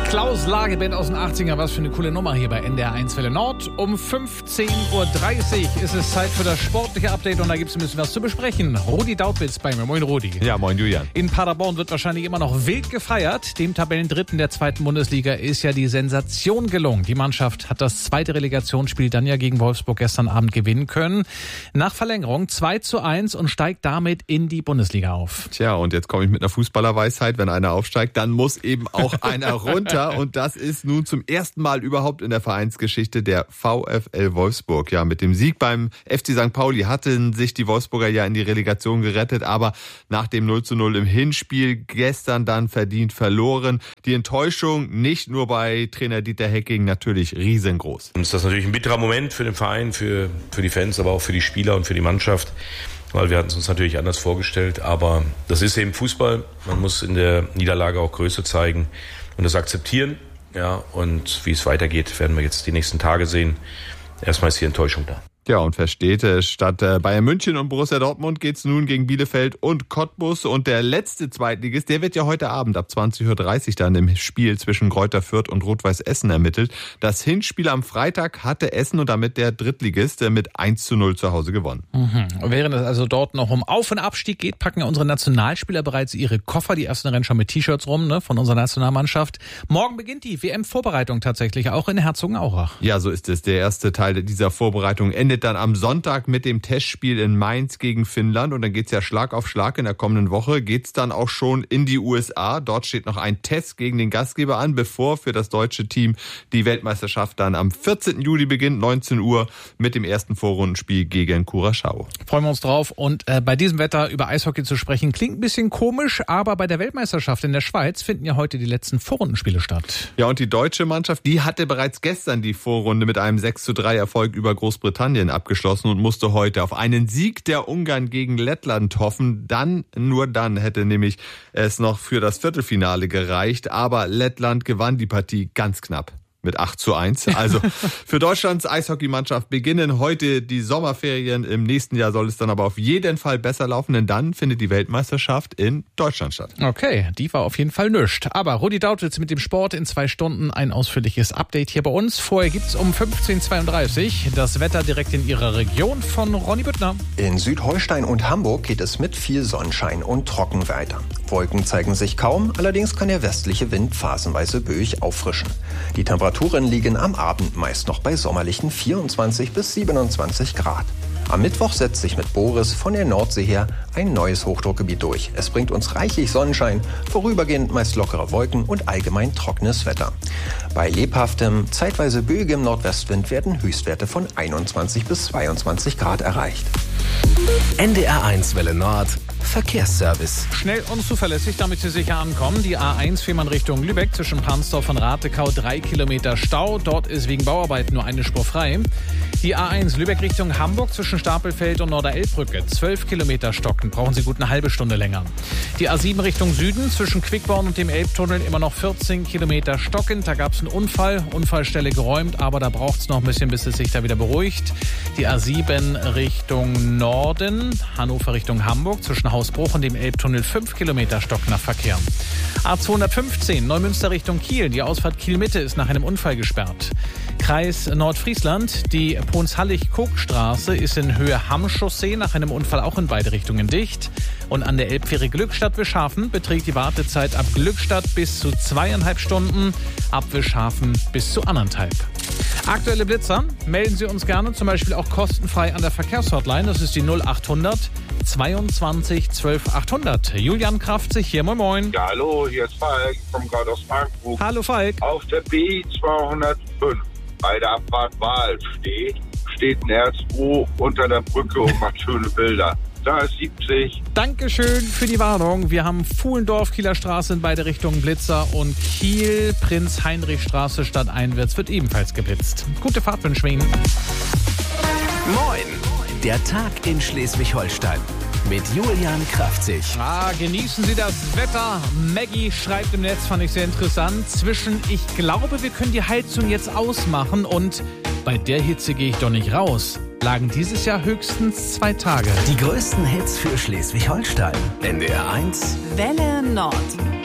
Klaus Lageband aus den 80ern, was für eine coole Nummer hier bei NDR 1 Welle Nord. Um 15.30 Uhr ist es Zeit für das sportliche Update und da gibt es ein bisschen was zu besprechen. Rudi Dautwitz bei mir. Moin Rudi. Ja, moin Julian. In Paderborn wird wahrscheinlich immer noch wild gefeiert. Dem Tabellendritten der zweiten Bundesliga ist ja die Sensation gelungen. Die Mannschaft hat das zweite Relegationsspiel dann ja gegen Wolfsburg gestern Abend gewinnen können. Nach Verlängerung 2:1 und steigt damit in die Bundesliga auf. Tja, und jetzt komme ich mit einer Fußballerweisheit. Wenn einer aufsteigt, dann muss eben auch einer runter. Und das ist nun zum ersten Mal überhaupt in der Vereinsgeschichte der VfL Wolfsburg. Ja, mit dem Sieg beim FC St. Pauli hatten sich die Wolfsburger ja in die Relegation gerettet, aber nach dem 0:0 im Hinspiel gestern dann verdient verloren. Die Enttäuschung nicht nur bei Trainer Dieter Hecking natürlich riesengroß. Das ist natürlich ein bitterer Moment für den Verein, für die Fans, aber auch für die Spieler und für die Mannschaft. Weil wir hatten es uns natürlich anders vorgestellt, aber das ist eben Fußball. Man muss in der Niederlage auch Größe zeigen und das akzeptieren. Ja, und wie es weitergeht, werden wir jetzt die nächsten Tage sehen. Erstmal ist die Enttäuschung da. Ja, und versteht, statt Bayern München und Borussia Dortmund geht's nun gegen Bielefeld und Cottbus. Und der letzte Zweitligist, der wird ja heute Abend ab 20.30 Uhr dann im Spiel zwischen Greuther Fürth und Rot-Weiß Essen ermittelt. Das Hinspiel am Freitag hatte Essen und damit der Drittligist mit 1:0 zu Hause gewonnen. Während es also dort noch um Auf- und Abstieg geht, packen unsere Nationalspieler bereits ihre Koffer. Die ersten rennen schon mit T-Shirts rum, von unserer Nationalmannschaft. Morgen beginnt die WM-Vorbereitung tatsächlich, auch in Herzogenaurach. Ja, so ist es. Der erste Teil dieser Vorbereitung endet dann am Sonntag mit dem Testspiel in Mainz gegen Finnland und dann geht's ja Schlag auf Schlag. In der kommenden Woche geht's dann auch schon in die USA. Dort steht noch ein Test gegen den Gastgeber an, bevor für das deutsche Team die Weltmeisterschaft dann am 14. Juli beginnt, 19 Uhr mit dem ersten Vorrundenspiel gegen Curaçao. Freuen wir uns drauf und bei diesem Wetter über Eishockey zu sprechen, klingt ein bisschen komisch, aber bei der Weltmeisterschaft in der Schweiz finden ja heute die letzten Vorrundenspiele statt. Ja, und die deutsche Mannschaft, die hatte bereits gestern die Vorrunde mit einem 6:3 Erfolg über Großbritannien abgeschlossen und musste heute auf einen Sieg der Ungarn gegen Lettland hoffen. Nur dann hätte nämlich es noch für das Viertelfinale gereicht. Aber Lettland gewann die Partie ganz knapp. Mit 8:1. Also für Deutschlands Eishockeymannschaft beginnen heute die Sommerferien. Im nächsten Jahr soll es dann aber auf jeden Fall besser laufen, denn dann findet die Weltmeisterschaft in Deutschland statt. Okay, die war auf jeden Fall nischt. Aber Rudi Dautwitz mit dem Sport in 2 Stunden. Ein ausführliches Update hier bei uns. Vorher gibt's um 15.32 Uhr das Wetter direkt in Ihrer Region von Ronny Büttner. In Südholstein und Hamburg geht es mit viel Sonnenschein und trocken weiter. Wolken zeigen sich kaum, allerdings kann der westliche Wind phasenweise böig auffrischen. Die Temperaturen liegen am Abend meist noch bei sommerlichen 24 bis 27 Grad. Am Mittwoch setzt sich mit Boris von der Nordsee her ein neues Hochdruckgebiet durch. Es bringt uns reichlich Sonnenschein, vorübergehend meist lockere Wolken und allgemein trockenes Wetter. Bei lebhaftem, zeitweise böigem Nordwestwind werden Höchstwerte von 21 bis 22 Grad erreicht. NDR 1 Welle Nord Verkehrsservice. Schnell und zuverlässig, damit Sie sicher ankommen. Die A1 Fehmarn Richtung Lübeck zwischen Prahnsdorf und Ratekau 3 Kilometer Stau. Dort ist wegen Bauarbeiten nur eine Spur frei. Die A1 Lübeck Richtung Hamburg zwischen Stapelfeld und Norderelbbrücke 12 Kilometer stocken. Brauchen Sie gut eine halbe Stunde länger. Die A7 Richtung Süden zwischen Quickborn und dem Elbtunnel immer noch 14 Kilometer stockend. Da gab es einen Unfall. Unfallstelle geräumt, aber da braucht es noch ein bisschen, bis es sich da wieder beruhigt. Die A7 Richtung Norden, Hannover Richtung Hamburg zwischen Hausbruch und dem Elbtunnel 5 Kilometer Stock nach Verkehr. A215 Neumünster Richtung Kiel. Die Ausfahrt Kiel-Mitte ist nach einem Unfall gesperrt. Kreis Nordfriesland. Die Pons-Hallig-Kook-Straße ist in Höhe Hamm-Chaussee nach einem Unfall auch in beide Richtungen dicht. Und an der Elbfähre Glückstadt-Wischhafen beträgt die Wartezeit ab Glückstadt bis zu 2,5 Stunden, ab Wischhafen bis zu 1,5. Aktuelle Blitzer melden Sie uns gerne, zum Beispiel auch kostenfrei an der Verkehrshotline. Das ist die 0800 22 12 800. Julian Kraftzig hier, moin moin. Ja, hallo, hier ist Falk, ich komme gerade aus Frankfurt. Hallo Falk. Auf der B205 bei der Abfahrt Wahl steht ein R2 unter der Brücke und macht schöne Bilder. Da ist 70. Dankeschön für die Warnung. Wir haben Fuhlendorf, Kieler Straße in beide Richtungen Blitzer und Kiel, Prinz-Heinrich-Straße stadteinwärts wird ebenfalls geblitzt. Gute Fahrt wünschen wir Ihnen. Moin! Der Tag in Schleswig-Holstein mit Julian Kraftzig. Genießen Sie das Wetter. Maggie schreibt im Netz, fand ich sehr interessant, zwischen ich glaube, wir können die Heizung jetzt ausmachen und bei der Hitze gehe ich doch nicht raus, lagen dieses Jahr höchstens 2 Tage. Die größten Hits für Schleswig-Holstein. NDR 1 Welle Nord.